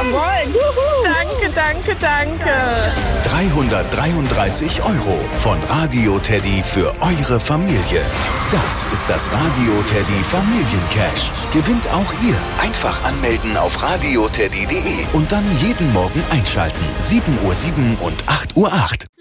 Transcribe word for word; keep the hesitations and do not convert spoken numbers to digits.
Jawohl. Juhu. Danke, danke, danke. dreihundertdreiunddreißig Euro von Radio Teddy für eure Familie. Das ist das Radio Teddy Familiencash. Gewinnt auch ihr. Einfach anmelden auf radioteddy punkt de und dann jeden Morgen einschalten. sieben Uhr sieben und acht Uhr acht.